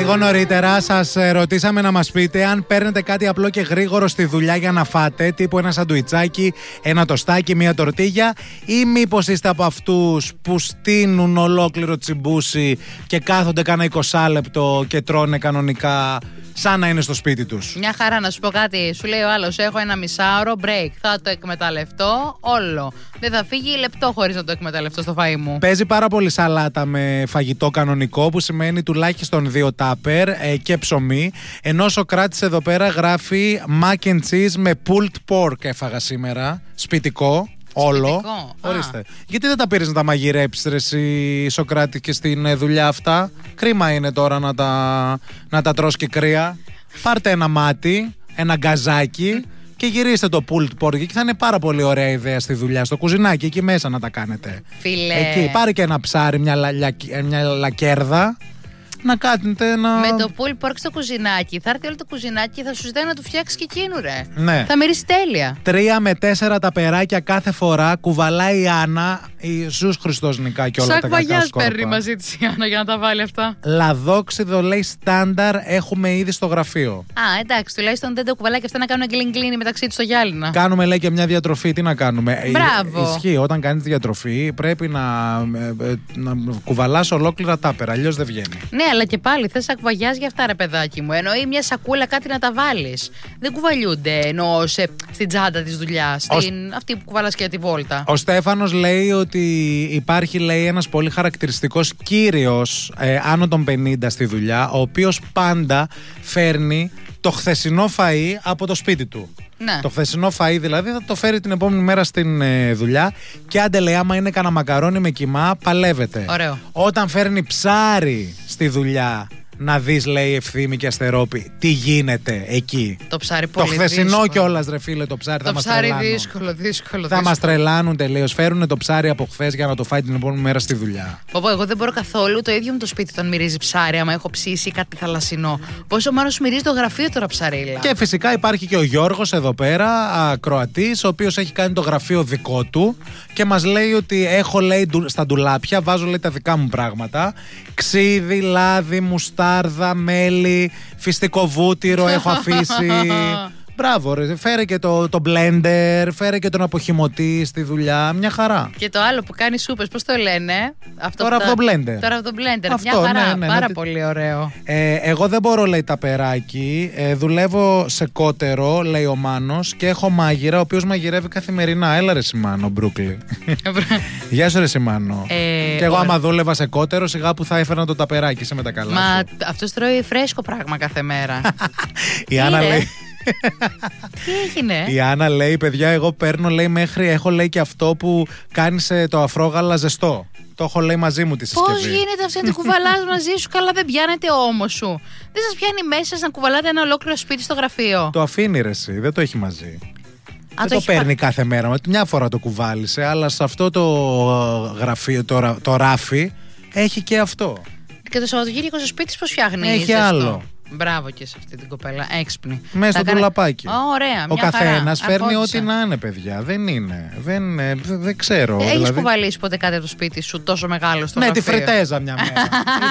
Λίγο νωρίτερα σας ρωτήσαμε να μας πείτε αν παίρνετε κάτι απλό και γρήγορο στη δουλειά για να φάτε, τύπου ένα σαντουιτσάκι, ένα τοστάκι, μία τορτίγια, ή μήπως είστε από αυτούς που στείνουν ολόκληρο τσιμπούσι και κάθονται κάνα 20 λεπτό και τρώνε κανονικά σαν να είναι στο σπίτι τους. Μια χαρά, να σου πω κάτι. Σου λέει ο άλλος: έχω ένα μισάωρο break. Θα το εκμεταλλευτώ όλο. Δεν θα φύγει λεπτό χωρίς να το εκμεταλλευτώ στο φαΐ μου. Παίζει πάρα πολύ σαλάτα με φαγητό κανονικό, που σημαίνει τουλάχιστον 2 τάπερ και ψωμί. Ενώ ο Σοκράτης εδώ πέρα γράφει mac and cheese με pulled pork έφαγα σήμερα. Σπιτικό. Όλο. Ορίστε. Γιατί δεν τα πήρες να τα μαγειρέψεις, ρε εσύ, Σοκράτη, και στην δουλειά αυτά? Κρίμα είναι τώρα να τα τρως και κρύα. Πάρτε ένα μάτι, ένα γκαζάκι και γυρίστε το pulled pork και θα είναι πάρα πολύ ωραία ιδέα στη δουλειά, στο κουζινάκι, εκεί μέσα να τα κάνετε. Φίλε. Εκεί, πάρε και ένα ψάρι, μια λακέρδα. Να κάνετε ένα. Με το pulled pork στο κουζινάκι. Θα έρθει όλο το κουζινάκι και θα σου ζητάει να του φτιάξει και εκείνου, ρε. Ναι. Θα μυρίσει τέλεια. 3 με 4 τα περάκια κάθε φορά. Κουβαλάει η Άννα. Ιησούς Χριστός νικά και όλα τα κακά σκόρπα. Σακ βαγιάς παίρνει μαζί της η Άννα για να τα βάλει αυτά. Λαδόξιδο λέει στάνταρ έχουμε ήδη στο γραφείο. Α, εντάξει, τουλάχιστον δεν το κουβαλάει και αυτά να κάνουν γκλιν-γκλιν μεταξύ του στο γυάλινα. Κάνουμε, λέει, και μια διατροφή. Τι να κάνουμε? Μπράβο. Ισχύει, όταν κάνεις διατροφή πρέπει να κουβαλάς ολόκληρα τάπερα, αλλιώς δεν βγαίνει. Ναι, αλλά και πάλι θες σακ βαγιάς για αυτά, ρε παιδάκι μου. Εννοεί μια σακούλα κάτι να τα βάλεις. Δεν κουβαλιούνται εννοώ στην τσάντα της δουλειάς. Αυτή που κουβαλάς και τη βόλτα. Ο Στέφανος λέει ότι υπάρχει, λέει, ένας πολύ χαρακτηριστικός κύριος άνω των 50 στη δουλειά, ο οποίος πάντα φέρνει το χθεσινό φαΐ από το σπίτι του. Ναι. Το χθεσινό φαΐ δηλαδή θα το φέρει την επόμενη μέρα στην δουλειά και άντε, λέει, άμα είναι κανένα μακαρόνι με κιμά, παλεύεται. Ωραίο. Όταν φέρνει ψάρι στη δουλειά, να δεις, λέει, Ευθύμη και Αστερόπη, τι γίνεται εκεί. Το ψάρι πολύ δύσκολο. Το χθεσινό δύσκολο. κιόλας, ρε φίλε, το ψάρι θα μας τρελάνουν. Το ψάρι δύσκολο. Θα μας τρελάνουν τελείως. Φέρουν το ψάρι από χθες για να το φάει την επόμενη μέρα στη δουλειά. Πω, εγώ δεν μπορώ καθόλου το ίδιο με το σπίτι όταν μυρίζει ψάρι, άμα έχω ψήσει κάτι θαλασσινό. Πόσο μάλλον σου μυρίζει το γραφείο τώρα ψαρίλα. Και φυσικά υπάρχει και ο Γιώργος εδώ πέρα, Κροατής, ο οποίος έχει κάνει το γραφείο δικό του και μας λέει ότι έχω, λέει, στα ντουλάπια, βάζω, λέει, τα δικά μου πράγματα. Ξύδι, λάδι, μουστάρδα, μέλι, φυστικό βούτυρο έχω αφήσει. Μπράβο, ρε. Φέρε και το blender, φέρε και τον αποχυμωτή στη δουλειά. Μια χαρά. Και το άλλο που κάνει σούπες, πώς το λένε? Τώρα αυτό blender. Τώρα αυτό blender. Αυτό, μια χαρά. ναι, Πάρα πολύ ωραίο. Εγώ δεν μπορώ, λέει, ταπεράκι. Δουλεύω σε κότερο, λέει ο Μάνος, και έχω μάγειρα, ο οποίος μαγειρεύει καθημερινά. Έλα, ρε Σιμάνο, Μπρούκλι. Γεια σου, ρε Σιμάνο. Και εγώ, άμα δούλευα σε κότερο, σιγά που θα έφερνα το ταπεράκι. Είσαι με τα καλά. Μα αυτός τρώει φρέσκο πράγμα κάθε μέρα. Η Άννα λέει. Τι έγινε? Η Άννα λέει, παιδιά, εγώ παίρνω, λέει, μέχρι έχω, λέει, και αυτό που κάνεις το αφρόγαλα ζεστό. Το έχω, λέει, μαζί μου τη συσκευή. Πώς γίνεται αυτό να το κουβαλάς μαζί σου? Καλά, δεν πιάνετε όμως σου. Δεν σας πιάνει μέσα σας να κουβαλάτε ένα ολόκληρο σπίτι στο γραφείο? Το αφήνει, ρε εσύ, δεν το έχει μαζί. Δεν το παίρνει κάθε μέρα. Μια φορά το κουβάλισε, αλλά σε αυτό το γραφείο, το ράφι, έχει και αυτό. Και το Σαββατοκύριακο στο σπίτι πώς φτιάχνει? Έχει άλλο. Μπράβο και σε αυτή την κοπέλα, έξυπνη. Μέσα στο ντουλαπάκι. Ωραία, ο καθένας φέρνει ό,τι να είναι, παιδιά. Δεν είναι. Δεν ξέρω. Έχεις δηλαδή κουβαλήσει ποτέ κάτι από το σπίτι σου τόσο μεγάλο στο γραφείο? γραφείο? Ναι, τη φρετέζα μια μέρα.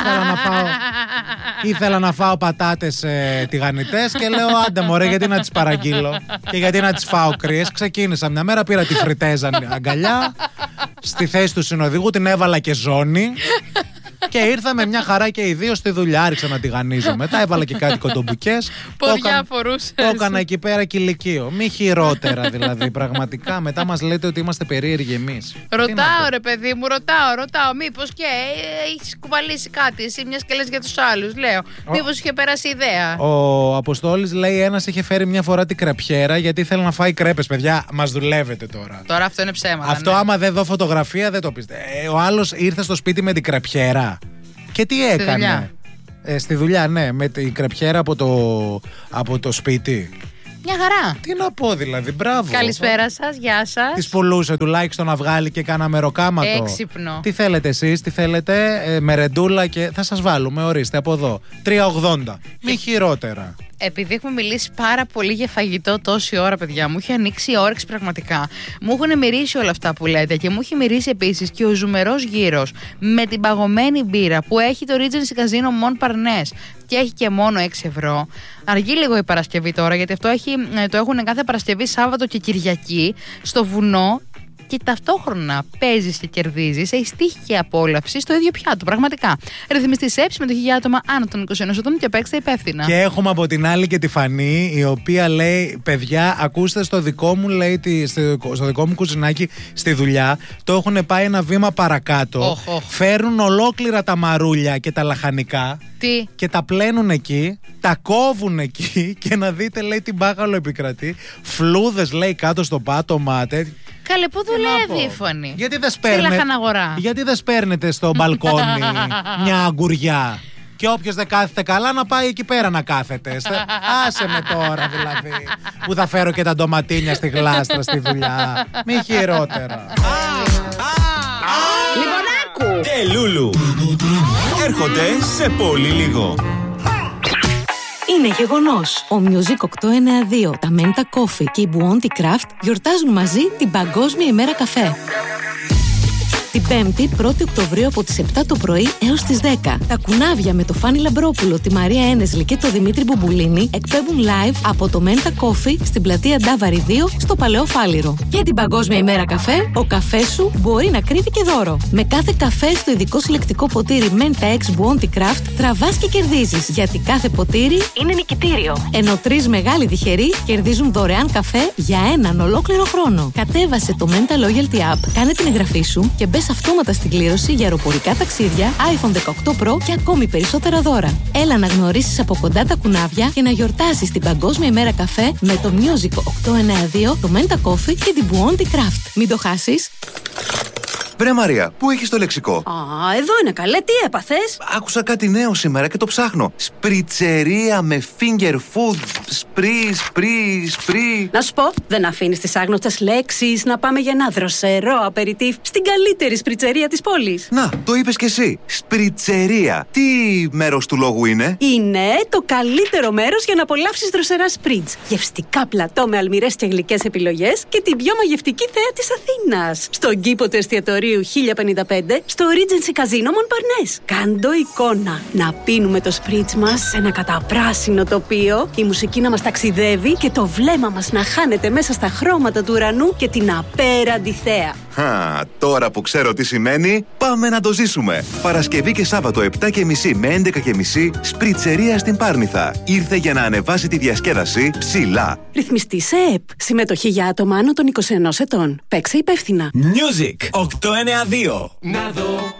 Ήθελα να φάω πατάτες τηγανιτές και λέω, άντε μωρέ, γιατί να τις παραγγείλω και γιατί να τις φάω κρύες. Ξεκίνησα μια μέρα, πήρα τη φρετέζα αγκαλιά, στη θέση του συνοδηγού την έβαλα και ζώνη. Και ήρθαμε μια χαρά και οι δύο στη δουλειά. Άρχισα να τηγανίζω μετά. Έβαλα και κάτι κοντομπουκές. Ποδιά φορούσες. Το έκανα εκεί πέρα και ηλικείο. Μη χειρότερα δηλαδή. Πραγματικά. Μετά μας λέτε ότι είμαστε περίεργοι εμείς. Ρωτάω, ρε παιδί μου, ρωτάω. Μήπως και έχεις κουβαλήσει κάτι? Εσύ μιας και λες για τους άλλους. Λέω. Μήπως είχε περάσει ιδέα? Ο Αποστόλης λέει, ένας είχε φέρει μια φορά την κρεπιέρα γιατί ήθελε να φάει κρέπες. Παιδιά, μας δουλεύετε τώρα. Τώρα αυτό είναι ψέματα. Αυτό, ναι. Άμα δεν δω φωτογραφία, δεν το πιστεύω. Ο άλλος ήρθε στο σπίτι με την κρεπιέρα. Και τι έκανε? Δουλειά. Στη δουλειά, ναι, με την κρεπιέρα από το σπίτι. Μια χαρά. Τι να πω δηλαδή, μπράβο. Καλησπέρα σας, γεια σας. Της πουλούσε τουλάχιστον να βγάλει και κάνα μεροκάματο. Έξυπνο. Τι θέλετε εσείς, τι θέλετε, μερεντούλα και θα σας βάλουμε, ορίστε από εδώ. 3,80. Μη χειρότερα. επειδή έχουμε μιλήσει πάρα πολύ για φαγητό τόση ώρα, παιδιά, μου έχει ανοίξει η όρεξη πραγματικά. Μου έχουν μυρίσει όλα αυτά που λέτε και μου έχει μυρίσει επίσης και ο ζουμερός γύρος με την παγωμένη μπύρα που έχει το Regency Casino Montparnasse και έχει και μόνο 6 ευρώ. Αργεί λίγο η Παρασκευή τώρα, γιατί αυτό το έχουν κάθε Παρασκευή, Σάββατο και Κυριακή στο βουνό. Και ταυτόχρονα παίζεις και κερδίζεις, έχεις τύχη και απόλαυση στο ίδιο πιάτο. Πραγματικά. Ρυθμιστής ΕΠ, συμμετοχή για άτομα άνω των 21 ετών και παίξτε υπεύθυνα. Και έχουμε από την άλλη και τη Φανή, η οποία λέει: παιδιά, ακούστε, στο δικό μου, λέει, στο δικό μου κουζινάκι στη δουλειά, το έχουν πάει ένα βήμα παρακάτω. Φέρνουν ολόκληρα τα μαρούλια και τα λαχανικά. Τι? Και τα πλένουν εκεί, τα κόβουν εκεί και να δείτε, λέει, την μπάγαλο επικρατεί. Φλούδες, λέει, κάτω στο πάτωμα. Καλέ, πού δουλεύει η Φωνή? Γιατί δεν σπέρνετε στο μπαλκόνι μια αγκουριά? Και όποιος δεν κάθεται καλά να πάει εκεί πέρα να κάθεται. Άσε με τώρα δηλαδή, που θα φέρω και τα ντοματίνια στη γλάστρα στη δουλειά. Μη χειρότερα. Λιμονάκου και Λούλου έρχονται σε πολύ λίγο. Είναι γεγονός. Ο Music 892, τα Menta Coffee και η Bounty Craft γιορτάζουν μαζί την Παγκόσμια ημέρα καφέ. Την 5η, 1η Οκτωβρίου από τις 7 το πρωί έως τις 10. Τα κουνάβια με το Φάνη Λαμπρόπουλο, τη Μαρία Ένεσλη και το Δημήτρη Μπουμπουλίνη εκπέμπουν live από το Menta Coffee στην πλατεία Ντάβαρη 2 στο Παλαιό Φάληρο. Για την Παγκόσμια ημέρα καφέ, ο καφές σου μπορεί να κρύβει και δώρο. Με κάθε καφέ στο ειδικό συλλεκτικό ποτήρι Menta X Bounty Craft τραβάς και κερδίζεις. Γιατί κάθε ποτήρι είναι νικητήριο. Ενώ 3 μεγάλοι τυχεροί κερδίζουν δωρεάν καφέ για έναν ολόκληρο χρόνο. Κατέβασε το Menta Loyalty App, κάνε την εγγραφή σου και μπες αυτόματα στην κλήρωση για αεροπορικά ταξίδια, iPhone 18 Pro και ακόμη περισσότερα δώρα. Έλα να γνωρίσεις από κοντά τα κουνάβια και να γιορτάσεις την Παγκόσμια ημέρα καφέ με το Music 892, το Menta Coffee και την Bounty Craft. Μην το χάσεις. Βρε Μαρία, πού έχεις το λεξικό? Εδώ είναι, καλέ, τι έπαθες? Άκουσα κάτι νέο σήμερα και το ψάχνω. Σπριτσερία με finger food. Σπρί. Να σου πω, δεν αφήνεις τις άγνωστες λέξεις, να πάμε για ένα δροσερό απεριτίφ στην καλύτερη σπριτσερία της πόλης. Να, το είπες κι εσύ. Σπριτσερία. Τι μέρος του λόγου είναι? Είναι το καλύτερο μέρος για να απολαύσεις δροσερά σπριτς. Γευστικά πλατό με αλμυρές και γλυκές επιλογές και την πιο μαγευτική θέα της Αθήνας. Στον κήπο του εστιατορίου 1055 στο Regency Casino Montparnasse. Κάντο εικόνα. Να πίνουμε το σπριτς μας σε ένα καταπράσινο τοπίο, η μουσική να μας ταξιδεύει και το βλέμμα μας να χάνεται μέσα στα χρώματα του ουρανού και την απέραντη θέα. Τώρα που ξέρω τι σημαίνει, πάμε να το ζήσουμε. Παρασκευή και Σάββατο 7.30 με 11.30 Σπριτσερία στην Πάρνηθα. Ήρθε για να ανεβάσει τη διασκέδαση ψηλά. Ρυθμιστής ΕΕΠ. Συμμετοχή για άτομα άνω των 21 ετών. Παίξε υπεύθυνα. Music 892. Να δω